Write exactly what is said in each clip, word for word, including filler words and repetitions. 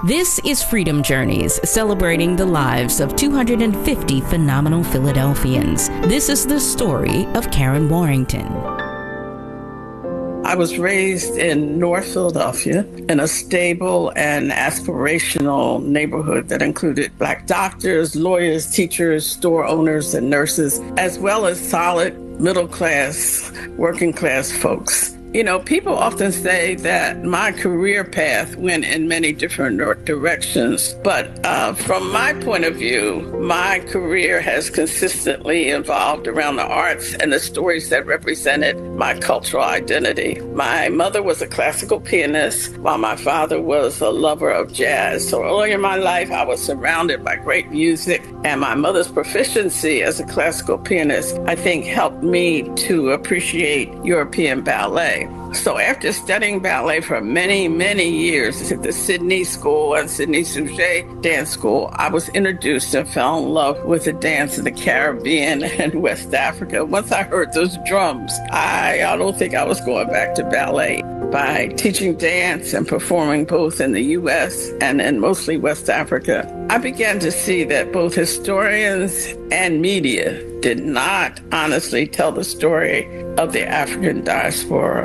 This is Freedom Journeys, celebrating the lives of two hundred fifty phenomenal Philadelphians. This is the story of Karen Warrington. I was raised in North Philadelphia in a stable and aspirational neighborhood that included Black doctors, lawyers, teachers, store owners, and nurses, as well as solid middle-class, working-class folks. You know, people often say that my career path went in many different directions, but uh, from my point of view, my career has consistently evolved around the arts and the stories that represented my cultural identity. My mother was a classical pianist, while my father was a lover of jazz. So early in my life, I was surrounded by great music, and my mother's proficiency as a classical pianist, I think, helped me to appreciate European ballet. So after studying ballet for many, many years at the Sydney School and Sydney Suchet Dance School, I was introduced and fell in love with the dance of the Caribbean and West Africa. Once I heard those drums, I, I don't think I was going back to ballet. By teaching dance and performing both in the U S and in mostly West Africa, I began to see that both historians and media did not honestly tell the story of the African diaspora.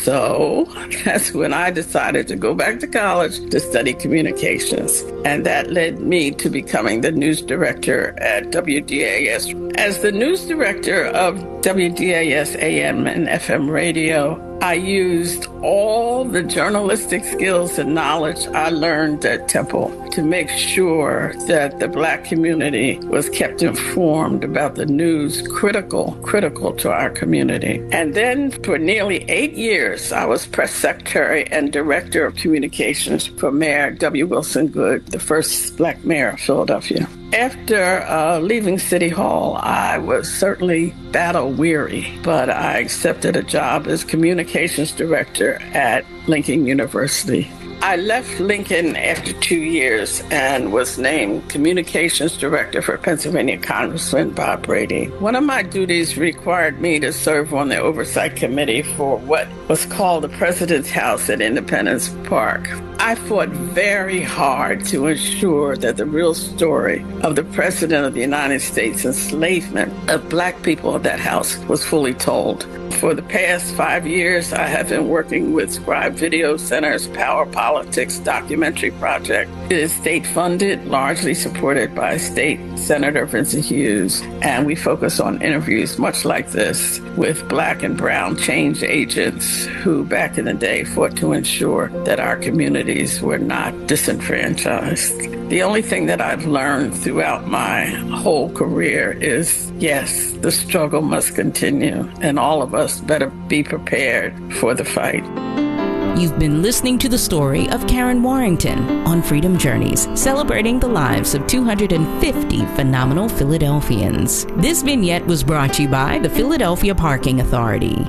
So that's when I decided to go back to college to study communications. And that led me to becoming the news director at W D A S. As the news director of W D A S A M and F M radio, I used all the journalistic skills and knowledge I learned at Temple to make sure that the Black community was kept informed about the news critical, critical to our community. And then for nearly eight years, I was press secretary and director of communications for Mayor W. Wilson Goode, the first Black mayor of Philadelphia. After uh, leaving City Hall, I was certainly battle-weary, but I accepted a job as communications director at Lincoln University. I left Lincoln after two years and was named communications director for Pennsylvania Congressman Bob Brady. One of my duties required me to serve on the oversight committee for what was called the President's House at Independence Park. I fought very hard to ensure that the real story of the President of the United States enslavement of Black people in that house was fully told. For the past five years, I have been working with Scribe Video Center's Power Politics documentary project. It is state-funded, largely supported by State Senator Vincent Hughes, and we focus on interviews much like this with Black and brown change agents who back in the day fought to ensure that our communities were not disenfranchised. The only thing that I've learned throughout my whole career is, yes, the struggle must continue, and all of us better be prepared for the fight. You've been listening to the story of Karen Warrington on Freedom Journeys, celebrating the lives of two hundred fifty phenomenal Philadelphians. This vignette was brought to you by the Philadelphia Parking Authority.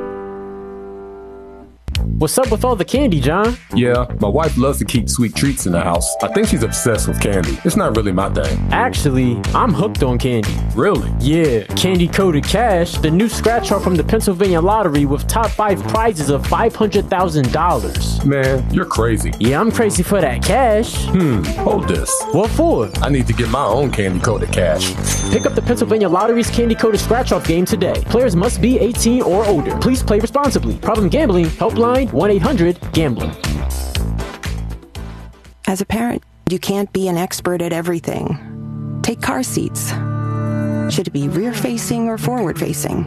What's up with all the candy, John? Yeah, my wife loves to keep sweet treats in the house. I think she's obsessed with candy. It's not really my thing. Actually, I'm hooked on candy. Really? Yeah, Candy Coated Cash, the new scratch off from the Pennsylvania Lottery with top five prizes of five hundred thousand dollars. Man, you're crazy. Yeah, I'm crazy for that cash. Hmm, hold this. What for? I need to get my own Candy Coated Cash. Pick up the Pennsylvania Lottery's Candy Coated Scratch Off game today. Players must be eighteen or older. Please play responsibly. Problem gambling, helpline one eight hundred gambler. As a parent, you can't be an expert at everything. Take car seats. Should it be rear-facing or forward-facing?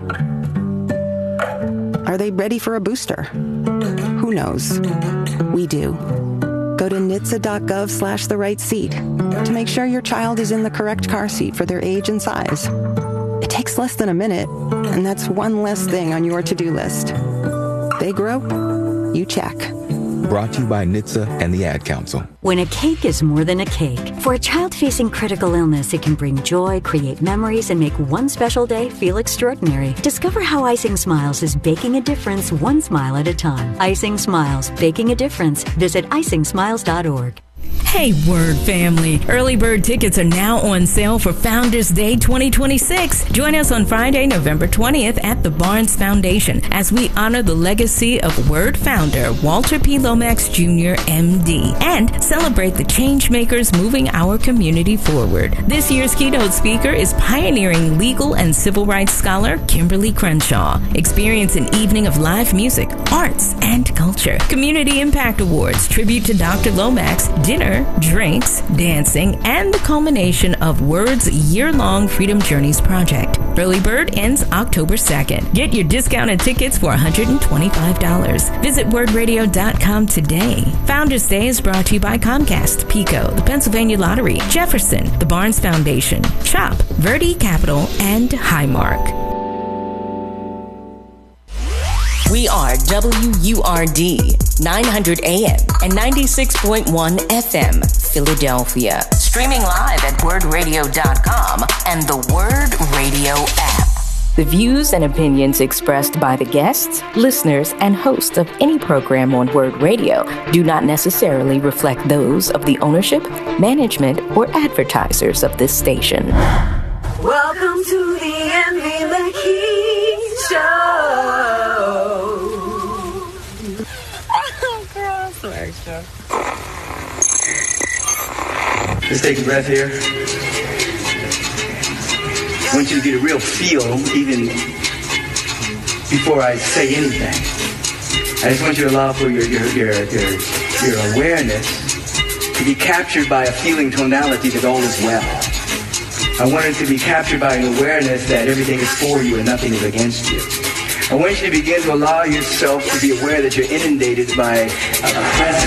Are they ready for a booster? Who knows? We do. Go to N H T S A dot gov slash the right seat to make sure your child is in the correct car seat for their age and size. It takes less than a minute, and that's one less thing on your to-do list. They grow, you check. Brought to you by N H T S A and the Ad Council. When a cake is more than a cake. For a child facing critical illness, it can bring joy, create memories, and make one special day feel extraordinary. Discover how Icing Smiles is baking a difference one smile at a time. Icing Smiles, baking a difference. Visit icing smiles dot org. Hey, Word family. Early bird tickets are now on sale for Founders Day twenty twenty-six. Join us on Friday, November twentieth at the Barnes Foundation as we honor the legacy of Word founder Walter P. Lomax Junior, M D, and celebrate the change makers moving our community forward. This year's keynote speaker is pioneering legal and civil rights scholar Kimberly Crenshaw. Experience an evening of live music, arts, and culture. Community Impact Awards, tribute to Doctor Lomax, dinner, drinks, dancing, and the culmination of Word's year-long Freedom Journeys project. Early bird ends October second. Get your discounted tickets for one hundred twenty-five dollars. Visit word radio dot com today. Founders Day is brought to you by Comcast, PECO, the Pennsylvania Lottery, Jefferson, the Barnes Foundation, CHOP, Verde Capital, and Highmark. We are W U R D, nine hundred A M and ninety-six point one F M, Philadelphia. Streaming live at word radio dot com and the Word Radio app. The views and opinions expressed by the guests, listeners, and hosts of any program on Word Radio do not necessarily reflect those of the ownership, management, or advertisers of this station. Welcome to the Envy McKee Show. Extra. Let's take a breath here. I want you to get a real feel even before I say anything. I just want you to allow for your your your your, your awareness to be captured by a feeling tonality that all is well. I want it to be captured by an awareness that everything is for you and nothing is against you. I want you to begin to allow yourself to be aware that you're inundated by a presence